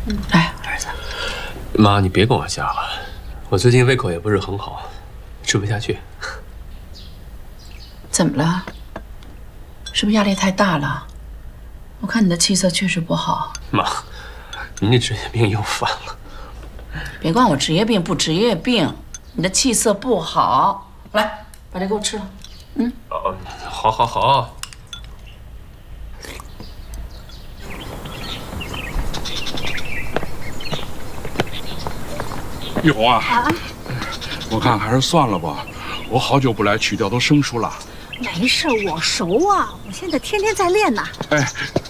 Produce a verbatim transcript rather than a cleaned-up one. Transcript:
嗯，哎，儿子， 妈，你别跟我瞎了，我最近胃口也不是很好，吃不下去。 怎么了？是不是压力太大了？我看你的气色确实不好。 妈，您这职业病又犯了。 别管我职业病不职业病，你的气色不好。来，把这给我吃了。嗯。 哦，好，好，好。 玉红啊，啊我看还是算了吧。我好久不来，曲调都生疏了。 没事，我熟啊，我现在天天在练呢。 哎，